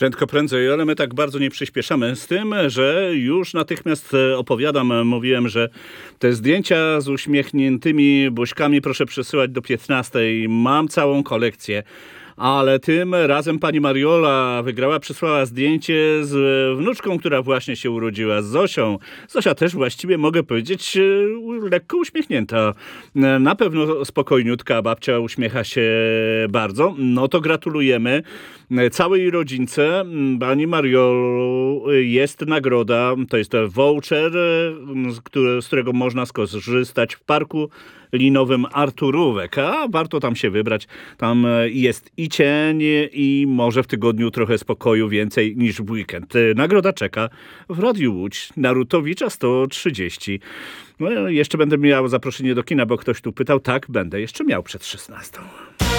Prędko, prędzej, ale my tak bardzo nie przyspieszamy z tym, że już natychmiast opowiadam. Mówiłem, że te zdjęcia z uśmiechniętymi buźkami proszę przesyłać do 15. Mam całą kolekcję. Ale tym razem pani Mariola wygrała, przysłała zdjęcie z wnuczką, która właśnie się urodziła, z Zosią. Zosia też właściwie, mogę powiedzieć, lekko uśmiechnięta. Na pewno spokojniutka, babcia uśmiecha się bardzo. No to gratulujemy całej rodzince. Pani Mariolu, jest nagroda, to jest voucher, z którego można skorzystać w parku linowym Arturówek, a warto tam się wybrać. Tam jest i cień, i może w tygodniu trochę spokoju więcej niż w weekend. Nagroda czeka w Radiu Łódź, Narutowicza 130. No, jeszcze będę miał zaproszenie do kina, bo ktoś tu pytał. Tak, będę jeszcze miał przed 16.